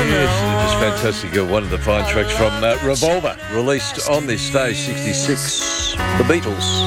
Yes, it was fantastic. One of the fine tracks from Revolver, released on this day, 66. The Beatles.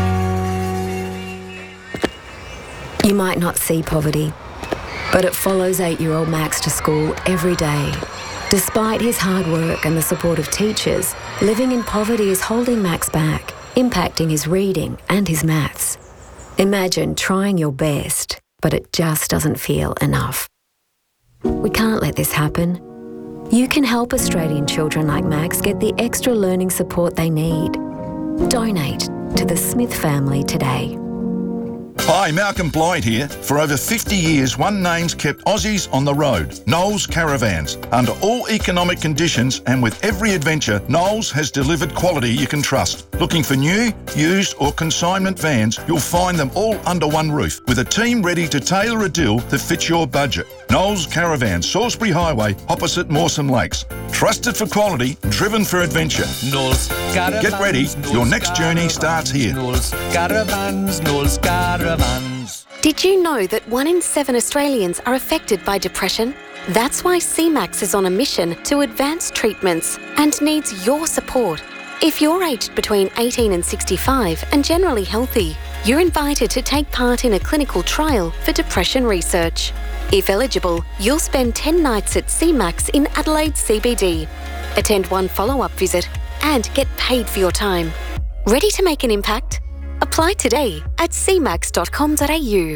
You might not see poverty, but it follows 8-year-old Max to school every day. Despite his hard work and the support of teachers, living in poverty is holding Max back, impacting his reading and his maths. Imagine trying your best, but it just doesn't feel enough. We can't let this happen. You can help Australian children like Max get the extra learning support they need. Donate to the Smith family today. Hi, Malcolm Blyde here. For over 50 years, One Name's kept Aussies on the road. Knowles Caravans. Under all economic conditions and with every adventure, Knowles has delivered quality you can trust. Looking for new, used or consignment vans, you'll find them all under one roof with a team ready to tailor a deal that fits your budget. Knowles Caravans, Salisbury Highway, opposite Mawson Lakes. Trusted for quality, driven for adventure. Knowles Caravans. Get ready, your next journey starts here. Knowles Caravans, Knowles Caravans. Did you know that 1 in 7 Australians are affected by depression? That's why CMAX is on a mission to advance treatments and needs your support. If you're aged between 18 and 65 and generally healthy, you're invited to take part in a clinical trial for depression research. If eligible, you'll spend 10 nights at CMAX in Adelaide CBD, attend 1 follow-up visit and get paid for your time. Ready to make an impact? Apply today at cmax.com.au.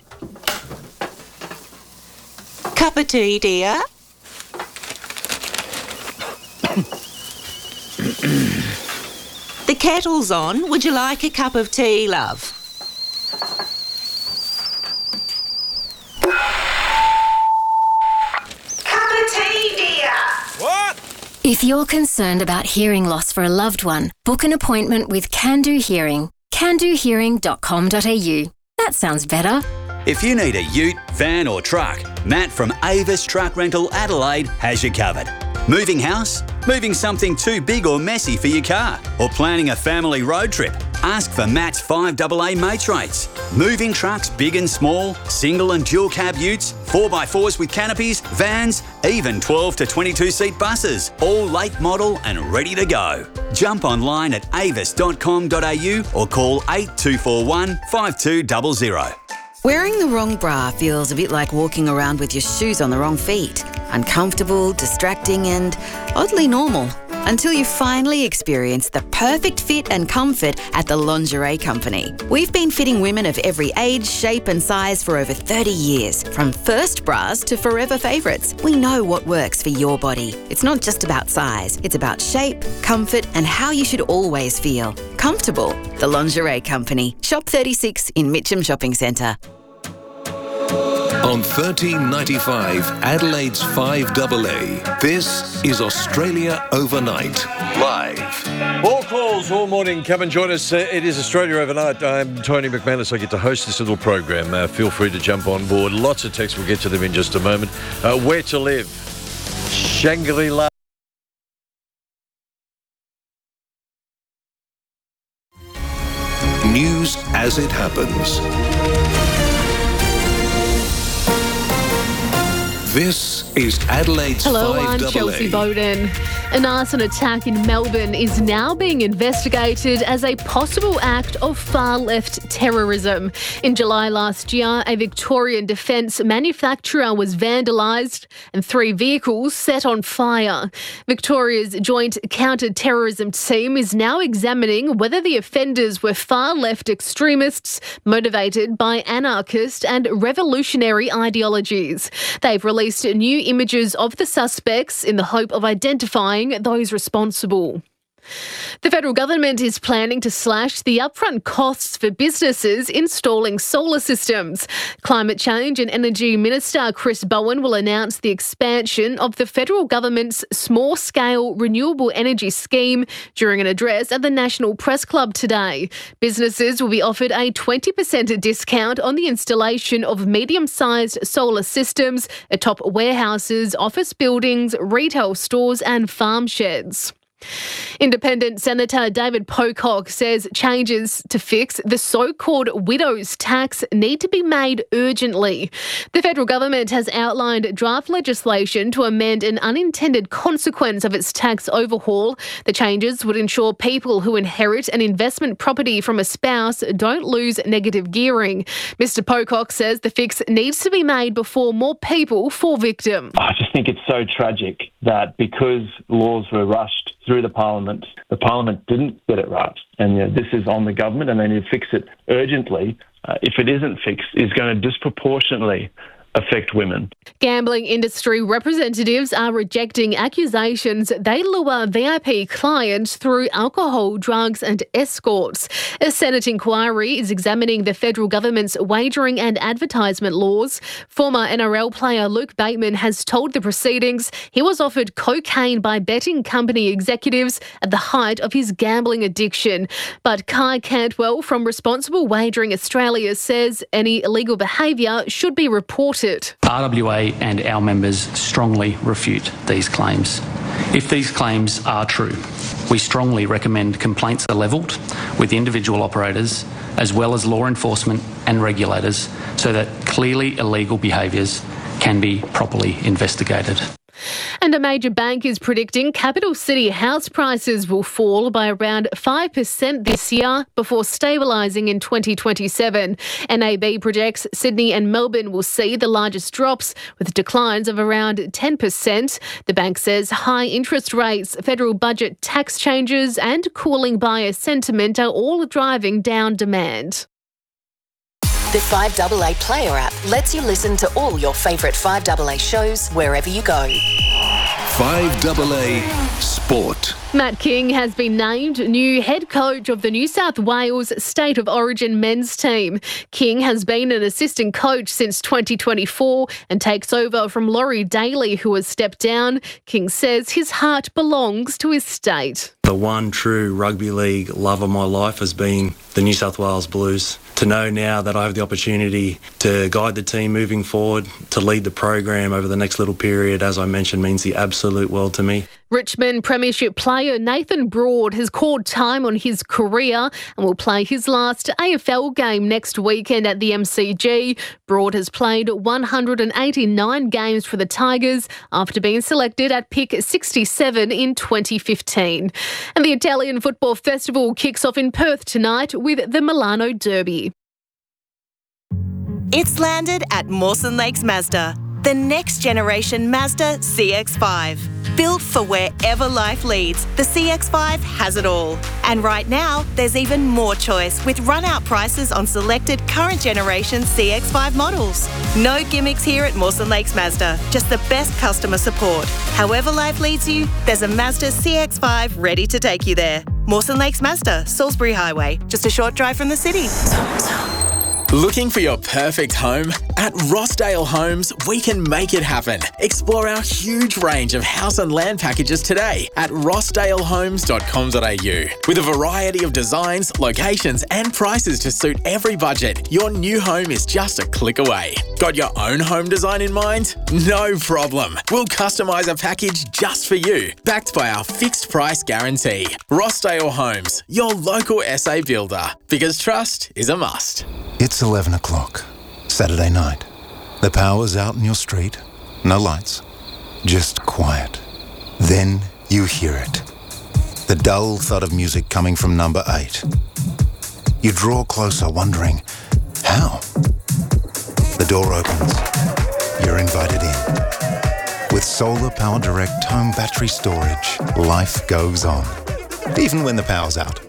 Cup of tea, dear? The kettle's on. Would you like a cup of tea, love? Cup of tea, dear. What? If you're concerned about hearing loss for a loved one, book an appointment with Can Do Hearing. candohearing.com.au. That sounds better. If you need a ute, van or truck, Matt from Avis Truck Rental Adelaide has you covered. Moving house? Moving something too big or messy for your car? Or planning a family road trip? Ask for Matt's 5AA mates rates. Moving trucks big and small, single and dual cab utes, 4x4s with canopies, vans, even 12 to 22 seat buses, all late model and ready to go. Jump online at avis.com.au or call 8241 5200. Wearing the wrong bra feels a bit like walking around with your shoes on the wrong feet. Uncomfortable, distracting and oddly normal. Until you finally experience the perfect fit and comfort at the Lingerie Company. We've been fitting women of every age, shape and size for over 30 years. From first bras to forever favourites, we know what works for your body. It's not just about size, it's about shape, comfort and how you should always feel. Comfortable. The Lingerie Company. Shop 36 in Mitcham Shopping Centre. On 1395 Adelaide's 5AA, this is Australia Overnight, live. All calls, all morning. Come and join us. It is Australia Overnight. I'm Tony McManus. I get to host this little program. Feel free to jump on board. Lots of texts. We'll get to them in just a moment. Where to live? Shangri-La. News as it happens. This is Adelaide's 5AA. Hello, I'm Chelsea Bowden. An arson attack in Melbourne is now being investigated as a possible act of far-left terrorism. In July last year, a Victorian defence manufacturer was vandalised and 3 vehicles set on fire. Victoria's Joint Counter-Terrorism Team is now examining whether the offenders were far-left extremists motivated by anarchist and revolutionary ideologies. They've released new images of the suspects in the hope of identifying those responsible. The federal government is planning to slash the upfront costs for businesses installing solar systems. Climate Change and Energy Minister Chris Bowen will announce the expansion of the federal government's small-scale renewable energy scheme during an address at the National Press Club today. Businesses will be offered a 20% discount on the installation of medium-sized solar systems atop warehouses, office buildings, retail stores and farm sheds. Independent Senator David Pocock says changes to fix the so-called widow's tax need to be made urgently. The federal government has outlined draft legislation to amend an unintended consequence of its tax overhaul. The changes would ensure people who inherit an investment property from a spouse don't lose negative gearing. Mr. Pocock says the fix needs to be made before more people fall victim. I just think it's so tragic that because laws were rushed through the Parliament didn't get it right. And this is on the government and they need to fix it urgently. If it isn't fixed, it's going to disproportionately affect women. Gambling industry representatives are rejecting accusations they lure VIP clients through alcohol, drugs and escorts. A Senate inquiry is examining the federal government's wagering and advertisement laws. Former NRL player Luke Bateman has told the proceedings he was offered cocaine by betting company executives at the height of his gambling addiction. But Kai Cantwell from Responsible Wagering Australia says any illegal behaviour should be reported. RWA and our members strongly refute these claims. If these claims are true, we strongly recommend complaints are levelled with individual operators as well as law enforcement and regulators so that clearly illegal behaviours can be properly investigated. And a major bank is predicting capital city house prices will fall by around 5% this year before stabilising in 2027. NAB projects Sydney and Melbourne will see the largest drops, with declines of around 10%. The bank says high interest rates, federal budget tax changes and cooling buyer sentiment are all driving down demand. The 5AA Player app lets you listen to all your favourite 5AA shows wherever you go. 5AA Sport. Matt King has been named new head coach of the New South Wales State of Origin men's team. King has been an assistant coach since 2024 and takes over from Laurie Daly, who has stepped down. King says his heart belongs to his state. The one true rugby league love of my life has been the New South Wales Blues. To know now that I have the opportunity to guide the team moving forward, to lead the program over the next little period, as I mentioned, means the absolute world to me. Richmond Premiership player Nathan Broad has called time on his career and will play his last AFL game next weekend at the MCG. Broad has played 189 games for the Tigers after being selected at pick 67 in 2015. And the Italian Football Festival kicks off in Perth tonight with the Milano Derby. It's landed at Mawson Lakes Mazda, the next generation Mazda CX-5. Built for wherever life leads, the CX-5 has it all. And right now, there's even more choice with run-out prices on selected current generation CX-5 models. No gimmicks here at Mawson Lakes Mazda, just the best customer support. However life leads you, there's a Mazda CX-5 ready to take you there. Mawson Lakes Mazda, Salisbury Highway, just a short drive from the city. Looking for your perfect home? At Rossdale Homes, we can make it happen. Explore our huge range of house and land packages today at rossdalehomes.com.au. With a variety of designs, locations and prices to suit every budget, your new home is just a click away. Got your own home design in mind? No problem. We'll customise a package just for you, backed by our fixed price guarantee. Rossdale Homes, your local SA builder. Because trust is a must. It's 11 o'clock, Saturday night. The power's out in your street, no lights, just quiet. Then you hear it. The dull thud of music coming from number 8. You draw closer, wondering, how? The door opens. You're invited in. With Solar Power Direct home battery storage, life goes on. Even when the power's out.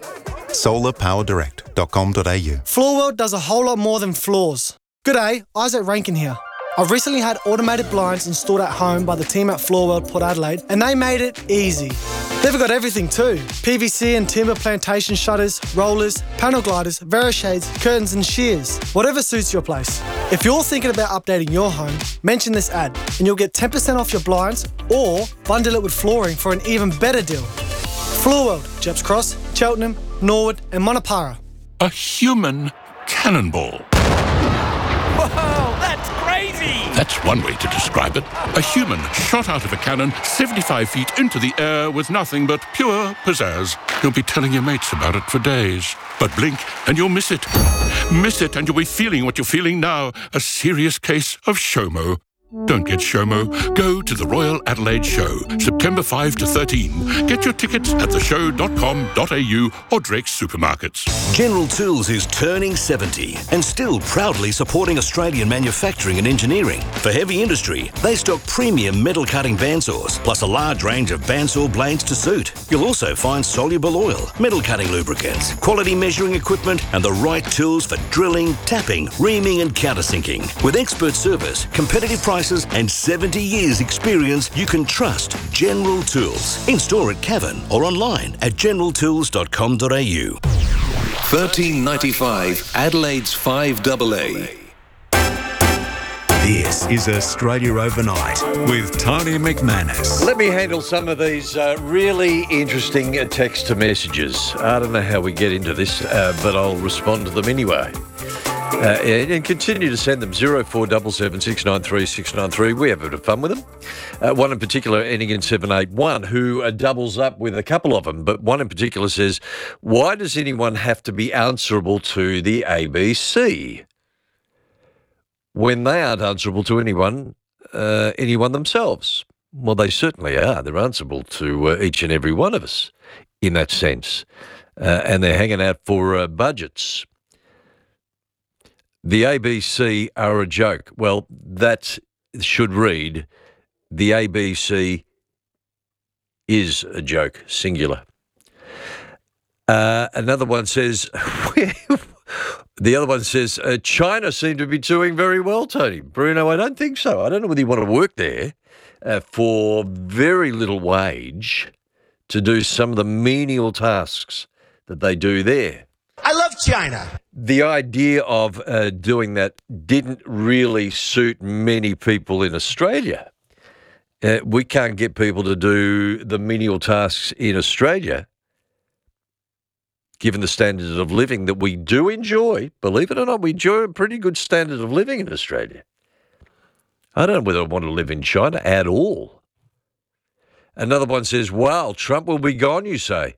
solarpowerdirect.com.au. Floor World does a whole lot more than floors. G'day, Isaac Rankin here. I've recently had automated blinds installed at home by the team at Floor World Port Adelaide, and they made it easy. They've got everything too. PVC and timber plantation shutters, rollers, panel gliders, Verishades, curtains and shears. Whatever suits your place. If you're thinking about updating your home, mention this ad and you'll get 10% off your blinds or bundle it with flooring for an even better deal. Floor World, Jeps Cross, Cheltenham, Norwood and Monopara. A human cannonball. Whoa, that's crazy! That's one way to describe it. A human shot out of a cannon 75 feet into the air with nothing but pure pizzazz. You'll be telling your mates about it for days. But blink and you'll miss it. Miss it and you'll be feeling what you're feeling now. A serious case of SHOMO. Don't get SHOMO. Go to the Royal Adelaide Show, September 5 to 13. Get your tickets at theshow.com.au or Drake's Supermarkets. General Tools is turning 70 and still proudly supporting Australian manufacturing and engineering. For heavy industry, they stock premium metal cutting bandsaws, plus a large range of bandsaw blades to suit. You'll also find soluble oil, metal cutting lubricants, quality measuring equipment, and the right tools for drilling, tapping, reaming, and countersinking. With expert service, competitive prices, and 70 years experience, you can trust General Tools. In store at Cavan or online at generaltools.com.au. 1395 Adelaide's 5AA. This is Australia Overnight with Tony McManus. Let me handle some of these really interesting text to messages. I don't know how we get into this, but I'll respond to them anyway. And continue to send them 0477 693 693. We have a bit of fun with them. One in particular ending in 781 who doubles up with a couple of them, but one in particular says, why does anyone have to be answerable to the ABC when they aren't answerable to anyone themselves? Well, they certainly are. They're answerable to each and every one of us in that sense. And they're hanging out for budgets. The ABC are a joke. Well, that should read, the ABC is a joke, singular. Another one says, the other one says, China seem to be doing very well, Tony. Bruno, I don't think so. I don't know whether you want to work there for very little wage to do some of the menial tasks that they do there. I love China. The idea of doing that didn't really suit many people in Australia. We can't get people to do the menial tasks in Australia, given the standards of living that we do enjoy. Believe it or not, we enjoy a pretty good standard of living in Australia. I don't know whether I want to live in China at all. Another one says, wow, Trump will be gone, you say.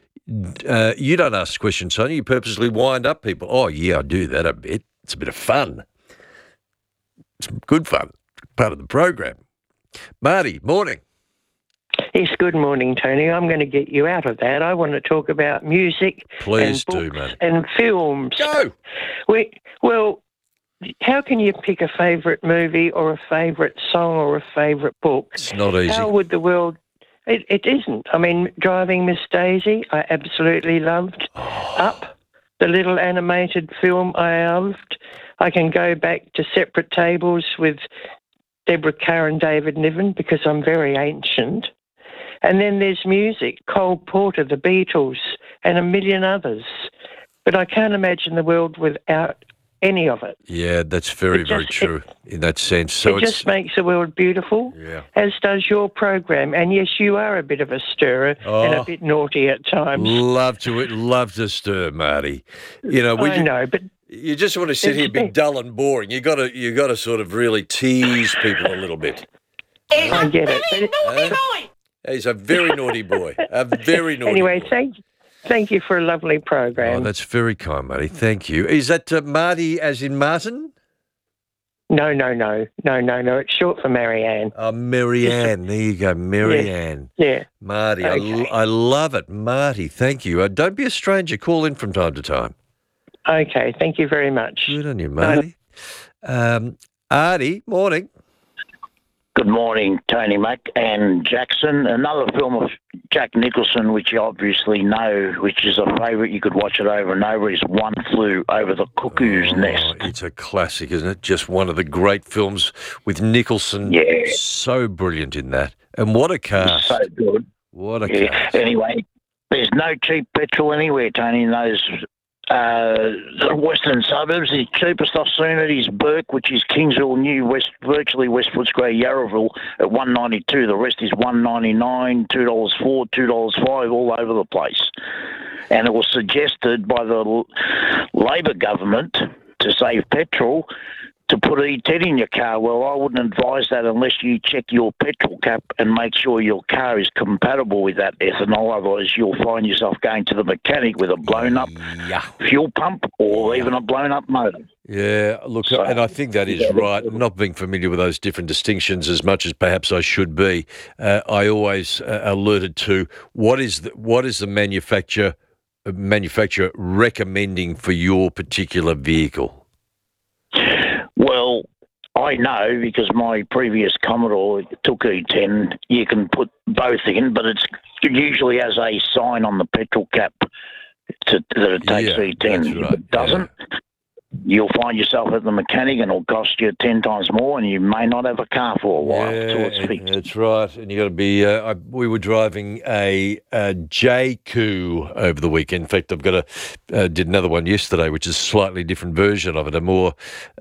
You don't ask questions, Tony. You purposely wind up people. Oh, yeah, I do that a bit. It's a bit of fun. It's good fun. Part of the program. Marty, morning. Yes, good morning, Tony. I'm going to get you out of that. I want to talk about music Please and do, books mate. and films. Go! Well, how can you pick a favourite movie or a favourite song or a favourite book? It's not easy. How would the world... It isn't. I mean, Driving Miss Daisy, I absolutely loved. Up, the little animated film, I loved. I can go back to Separate Tables with Deborah Kerr and David Niven because I'm very ancient. And then there's music, Cole Porter, the Beatles, and a million others. But I can't imagine the world without any of it. Yeah, that's very true in that sense. So it just makes the world beautiful, as does your program. And yes, you are a bit of a stirrer and a bit naughty at times. Love to stir, Marty. You know, but you just want to sit here, be dull and boring. You got to sort of really tease people a little bit. I get it. He's a very naughty boy. A very naughty Anyway, boy. Thank you for a lovely program. Oh, that's very kind, Marty. Thank you. Is that Marty as in Martin? No. It's short for Marianne. Oh, Marianne. There you go, Marianne. Yeah. Marty, Okay. I love it. Marty, thank you. Don't be a stranger. Call in from time to time. Okay, thank you very much. Good on you, Marty. Artie, morning. Good morning, Tony Mac and Jackson. Another film of Jack Nicholson, which you obviously know, which is a favourite. You could watch it over and over, is One Flew Over the Cuckoo's Nest. It's a classic, isn't it? Just one of the great films with Nicholson. Yeah. So brilliant in that. And what a cast. So good. What a cast. Anyway, there's no cheap petrol anywhere, Tony, in those western suburbs. The cheapest I've seen it is Burke, which is Kingsville, New West, virtually West Footscray, Yarraville at $1.92. The rest is $1.99, $2.04, $2.05, all over the place. And it was suggested by the Labor government to save petrol to put E10 in your car. Well, I wouldn't advise that unless you check your petrol cap and make sure your car is compatible with that ethanol. Otherwise, you'll find yourself going to the mechanic with a blown-up fuel pump or even a blown-up motor. Yeah, look, and I think that is right. Not being familiar with those different distinctions as much as perhaps I should be, I always alerted to what is the manufacturer recommending for your particular vehicle. Well, I know because my previous Commodore took E10. You can put both in, but it usually has a sign on the petrol cap that it takes E10. If it doesn't, you'll find yourself at the mechanic and it'll cost you 10 times more, and you may not have a car for a while until it's fixed. That's right. And you got to be. We were driving a JQ over the weekend. In fact, I've got did another one yesterday, which is a slightly different version of it, a more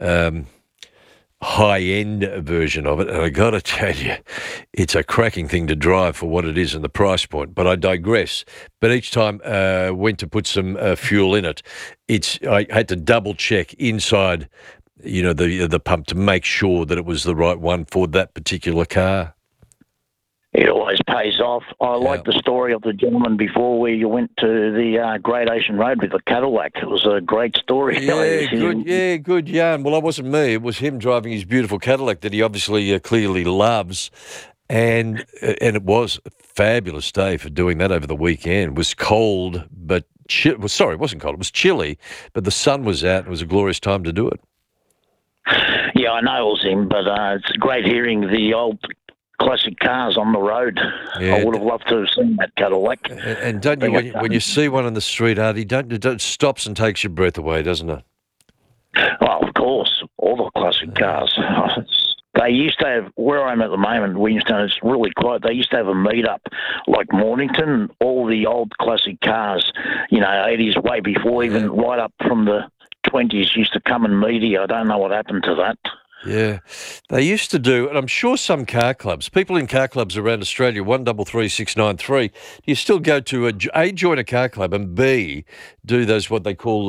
high-end version of it. And I got to tell you, it's a cracking thing to drive for what it is and the price point. But I digress. But each time I went to put some fuel in it, I had to double check inside, the pump to make sure that it was the right one for that particular car. It always pays off. I like the story of the gentleman before where you went to the Great Ocean Road with the Cadillac. It was a great story. Good yarn. Well, it wasn't me. It was him driving his beautiful Cadillac that he obviously clearly loves. And it was a fabulous day for doing that over the weekend. It was cold, but it wasn't cold. It was chilly, but the sun was out. It was a glorious time to do it. Yeah, I know it was him, but it's great hearing the old classic cars on the road. Yeah. I would have loved to have seen that Cadillac. And don't you, when you see one on the street, Artie, it stops and takes your breath away, doesn't it? Well, of course, all the classic cars. They used to have, where I'm at the moment, Williamstown, it's really quiet. They used to have a meet-up like Mornington, all the old classic cars, 80s, way before, even right up from the 20s, used to come and meet here. I don't know what happened to that. Yeah, they used to do, and I'm sure some car clubs, people in car clubs around Australia, 133693, you still go to A, join a car club, and B, do those what they call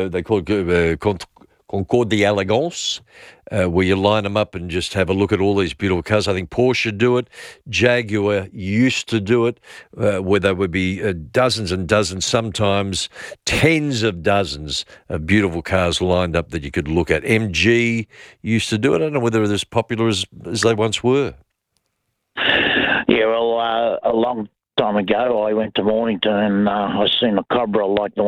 Concours d'Elegance, where you line them up and just have a look at all these beautiful cars. I think Porsche do it. Jaguar used to do it, where there would be dozens and dozens, sometimes tens of dozens of beautiful cars lined up that you could look at. MG used to do it. I don't know whether they're as popular as they once were. Yeah, well, a long time ago, I went to Mornington and I seen a Cobra like the